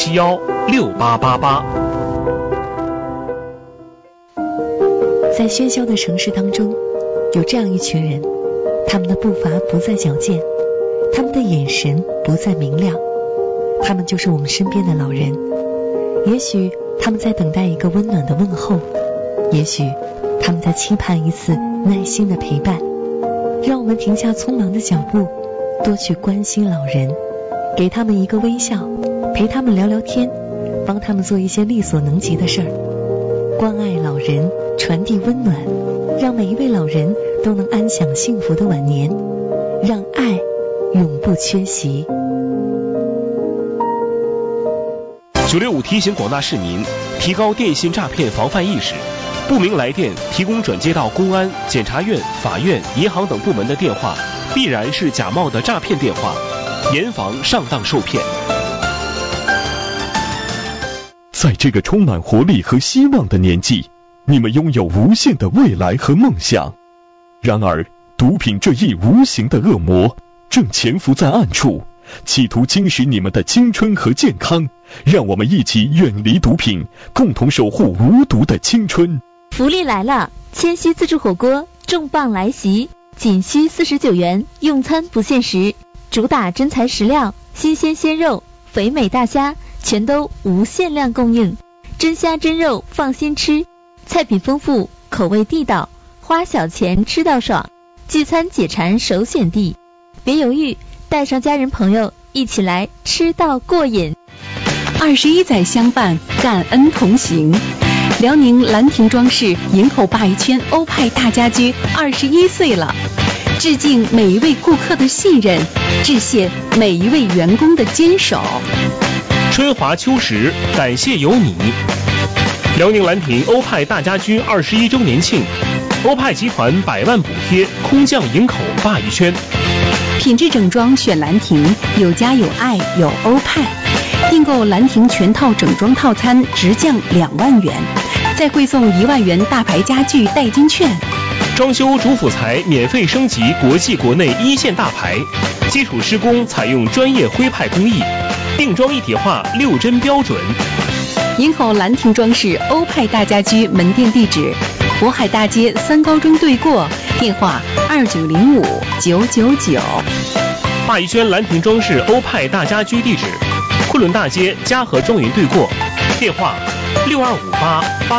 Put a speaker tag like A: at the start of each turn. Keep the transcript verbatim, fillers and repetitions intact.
A: 七幺六八八八。
B: 在喧嚣的城市当中，有这样一群人，他们的步伐不再矫健，他们的眼神不再明亮，他们就是我们身边的老人。也许他们在等待一个温暖的问候，也许他们在期盼一次耐心的陪伴。让我们停下匆忙的脚步，多去关心老人，给他们一个微笑，陪他们聊聊天，帮他们做一些力所能及的事儿。关爱老人，传递温暖，让每一位老人都能安享幸福的晚年，让爱永不缺席。
A: 九六五提醒广大市民提高电信诈骗防范意识，不明来电提供转接到公安、检察院、法院、银行等部门的电话，必然是假冒的诈骗电话，严防上当受骗。
C: 在这个充满活力和希望的年纪，你们拥有无限的未来和梦想。然而，毒品这一无形的恶魔正潜伏在暗处，企图侵蚀你们的青春和健康。让我们一起远离毒品，共同守护无毒的青春。
D: 福利来了！千禧自助火锅重磅来袭，仅需四十九元，用餐不限时。主打真材实料，新鲜鲜肉，肥美大虾，全都无限量供应。真虾真肉放心吃，菜品丰富，口味地道，花小钱吃到爽，聚餐解馋首选地。别犹豫，带上家人朋友一起来吃到过瘾。
E: 二十一载相伴，感恩同行。辽宁兰亭装饰营口鲅鱼圈欧派大家居二十一岁了，致敬每一位顾客的信任，致谢每一位员工的坚守。
A: 春华秋实，感谢有你。辽宁兰亭欧派大家居二十一周年庆，欧派集团百万补贴空降营口鲅鱼圈。
E: 品质整装选兰亭，有家有爱有欧派。订购兰亭全套整装套餐直降两万元，再汇送一万元大牌家具代金券。
A: 装修主辅材免费升级国际国内一线大牌，基础施工采用专业徽派工艺，定装一体化六针标准。
E: 营口兰亭装饰欧派大家居门店地址：渤海大街三高中对过，电话二九零五九九九。
A: 鲅鱼圈兰亭装饰欧派大家居地址：昆仑大街嘉禾庄园对过，电话六二五八八。